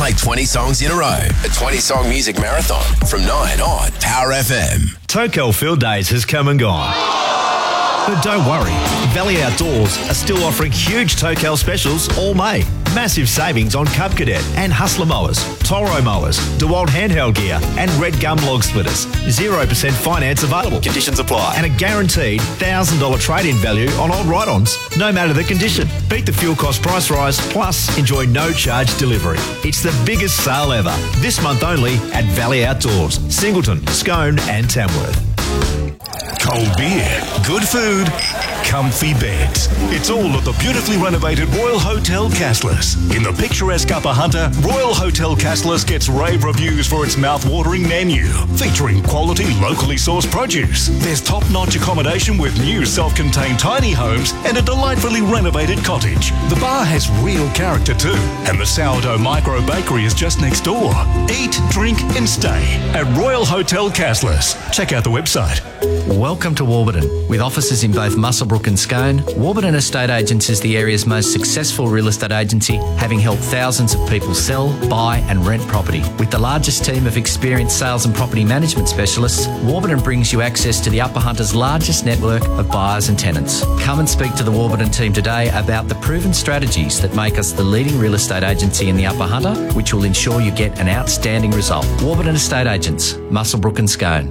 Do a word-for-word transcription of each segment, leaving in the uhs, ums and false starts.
Play twenty songs in a row. A twenty-song music marathon from nine on Power F M. Tokel Field Days has come and gone. But don't worry, Valley Outdoors are still offering huge Tokel specials all May. Massive savings on Cub Cadet and Hustler mowers, Toro mowers, DeWalt handheld gear and Red Gum log splitters. zero percent finance available. Conditions apply. And a guaranteed one thousand dollars trade-in value on old ride-ons, no matter the condition. Beat the fuel cost price rise, plus enjoy no charge delivery. It's the biggest sale ever. This month only at Valley Outdoors, Singleton, Scone and Tamworth. Cold beer, good food, comfy beds. It's all at the beautifully renovated Royal Hotel Cassellers. In the picturesque Upper Hunter, Royal Hotel Cassellers gets rave reviews for its mouth-watering menu, featuring quality, locally sourced produce. There's top-notch accommodation with new self-contained tiny homes and a delightfully renovated cottage. The bar has real character too, and the Sourdough Micro Bakery is just next door. Eat, drink and stay at Royal Hotel Cassellers. Check out the website. Welcome to Warburton. With offices in both Muswellbrook and Scone, Warburton Estate Agents is the area's most successful real estate agency, having helped thousands of people sell, buy and rent property. With the largest team of experienced sales and property management specialists, Warburton brings you access to the Upper Hunter's largest network of buyers and tenants. Come and speak to the Warburton team today about the proven strategies that make us the leading real estate agency in the Upper Hunter, which will ensure you get an outstanding result. Warburton Estate Agents, Muswellbrook and Scone.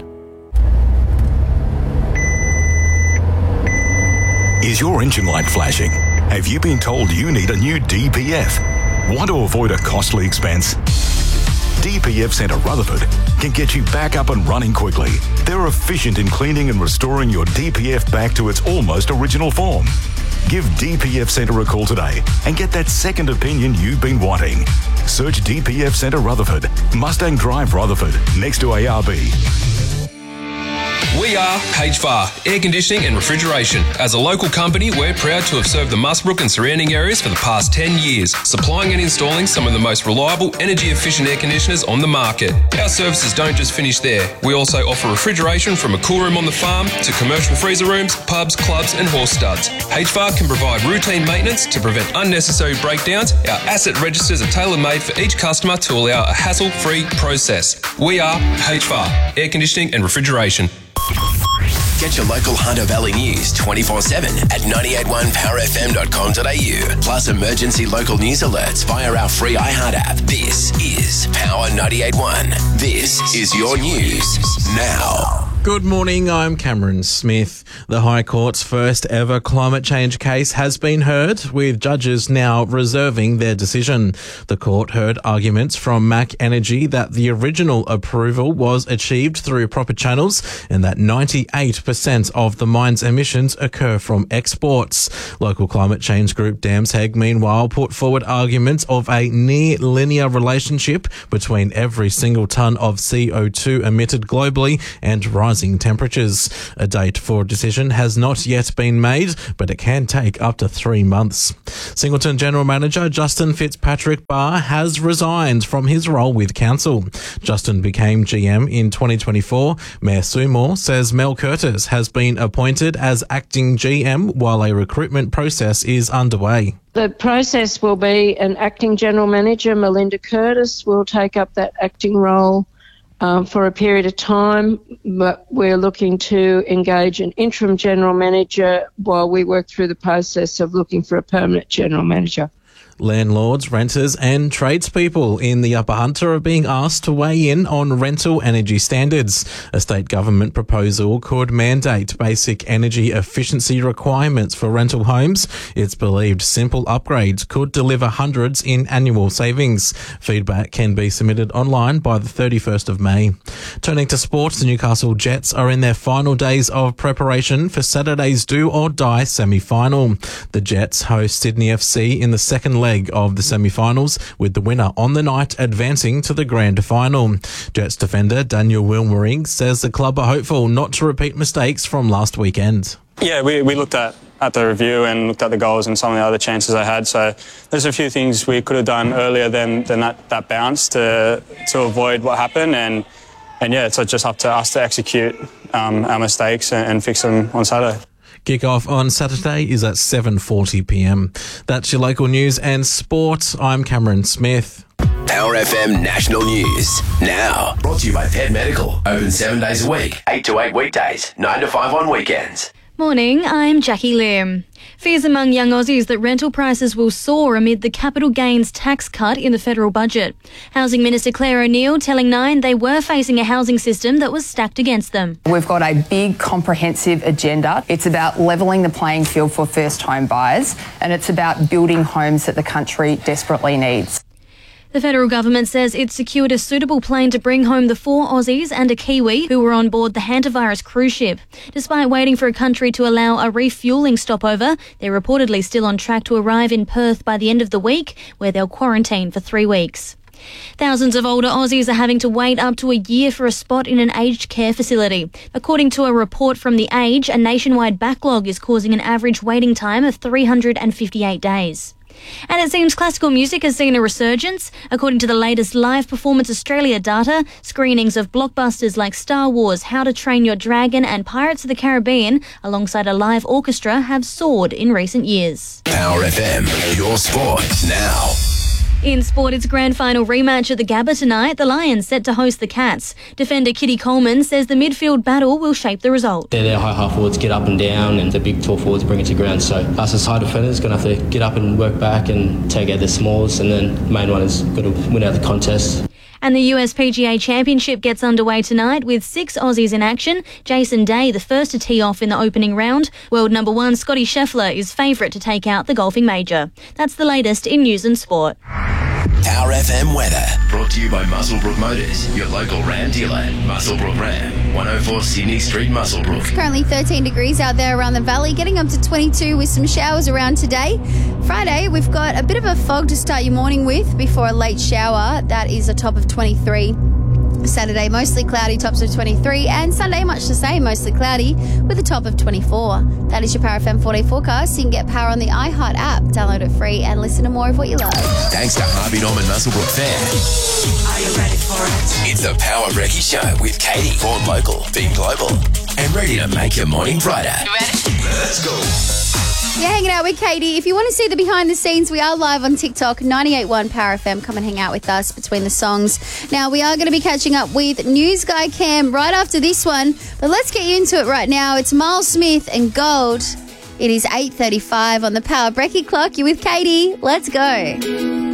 Is your engine light flashing? Have you been told you need a new D P F? Want to avoid a costly expense? D P F Centre Rutherford can get you back up and running quickly. They're efficient in cleaning and restoring your D P F back to its almost original form. Give D P F Centre a call today and get that second opinion you've been wanting. Search D P F Centre Rutherford, Mustang Drive Rutherford, next to A R B. We are H V A R, Air Conditioning and Refrigeration. As a local company, we're proud to have served the Muswellbrook and surrounding areas for the past ten years, supplying and installing some of the most reliable, energy-efficient air conditioners on the market. Our services don't just finish there. We also offer refrigeration from a cool room on the farm to commercial freezer rooms, pubs, clubs and horse studs. H V A R can provide routine maintenance to prevent unnecessary breakdowns. Our asset registers are tailor-made for each customer to allow a hassle-free process. We are H V A R, Air Conditioning and Refrigeration. Get your local Hunter Valley news twenty-four seven at nine eight one power f m dot com dot a u. Plus emergency local news alerts via our free iHeart app. This is Power ninety-eight point one. This is your news now. Good morning, I'm Cameron Smith. The High Court's first ever climate change case has been heard, with judges now reserving their decision. The court heard arguments from Mac Energy that the original approval was achieved through proper channels and that ninety-eight percent of the mine's emissions occur from exports. Local climate change group Damsheg, meanwhile, put forward arguments of a near-linear relationship between every single tonne of C O two emitted globally and rising temperatures. A date for decision has not yet been made, but it can take up to three months. Singleton General Manager Justin Fitzpatrick Barr has resigned from his role with council. Justin became G M in twenty twenty-four. Mayor Sue Moore says Mel Curtis has been appointed as acting G M while a recruitment process is underway. The process will be an acting general manager, Melinda Curtis, will take up that acting role Um, for a period of time, but we're looking to engage an interim general manager while we work through the process of looking for a permanent general manager. Landlords, renters and tradespeople in the Upper Hunter are being asked to weigh in on rental energy standards. A state government proposal could mandate basic energy efficiency requirements for rental homes. It's believed simple upgrades could deliver hundreds in annual savings. Feedback can be submitted online by the thirty-first of May. Turning to sports, the Newcastle Jets are in their final days of preparation for Saturday's do or die semi-final. The Jets host Sydney F C in the second leg of the semi-finals, with the winner on the night advancing to the grand final. Jets defender Daniel Wilmering says the club are hopeful not to repeat mistakes from last weekend. Yeah, we, we looked at, at the review and looked at the goals and some of the other chances I had. So there's a few things we could have done earlier than, than that, that bounce to to avoid what happened. And, and yeah, it's just up to us to execute um, our mistakes and, and fix them on Saturday. Kick-off on Saturday is at seven forty p m. That's your local news and sport. I'm Cameron Smith. Power F M National News. Now, brought to you by Pet Medical. Open seven days a week, eight to eight weekdays, nine to five on weekends. Morning, I'm Jackie Lim. Fears among young Aussies that rental prices will soar amid the capital gains tax cut in the federal budget. Housing Minister Claire O'Neil telling Nine they were facing a housing system that was stacked against them. We've got a big comprehensive agenda. It's about levelling the playing field for first home buyers, and it's about building homes that the country desperately needs. The federal government says it secured a suitable plane to bring home the four Aussies and a Kiwi who were on board the hantavirus cruise ship. Despite waiting for a country to allow a refuelling stopover, they're reportedly still on track to arrive in Perth by the end of the week, where they'll quarantine for three weeks. Thousands of older Aussies are having to wait up to a year for a spot in an aged care facility. According to a report from The Age, a nationwide backlog is causing an average waiting time of three hundred fifty-eight days. And it seems classical music has seen a resurgence. According to the latest Live Performance Australia data, screenings of blockbusters like Star Wars, How to Train Your Dragon and Pirates of the Caribbean, alongside a live orchestra, have soared in recent years. Power F M, your sport now. In sport, it's grand final rematch at the Gabba tonight. The Lions set to host the Cats. Defender Kitty Coleman says the midfield battle will shape the result. They're their high half forwards get up and down, and the big tall forwards bring it to ground. So us as high defenders going to have to get up and work back and take out the smalls, and then the main one is got to win out the contest. And the U S P G A Championship gets underway tonight with six Aussies in action. Jason Day, the first to tee off in the opening round. World number one Scotty Scheffler is favourite to take out the golfing major. That's the latest in news and sport. Power F M weather, brought to you by Muswellbrook Motors, your local Ram dealer. Muswellbrook Ram, one oh four Sydney Street, Muswellbrook. Currently thirteen degrees out there around the valley, getting up to twenty-two with some showers around today. Friday, we've got a bit of a fog to start your morning with before a late shower. That is a top of twenty-three. Saturday, mostly cloudy, tops of twenty-three. And Sunday, much the same, mostly cloudy, with a top of twenty-four. That is your Power F M four-day forecast. You can get Power on the iHeart app. Download it free and listen to more of what you love. Thanks to Harvey Norman Muswellbrook Fair. Are you ready for it? It's the Power Brekkie Show with Katie. Born local, being global, and ready to make your morning brighter. You ready? Let's go. You're hanging out with Katie. If you want to see the behind the scenes, we are live on TikTok, ninety-eight point one Power F M. Come and hang out with us between the songs. Now, we are going to be catching up with News Guy Cam right after this one, but let's get you into it right now. It's Miles Smith and Gold. It is eight thirty-five on the Power Brekkie clock. You're with Katie. Let's go.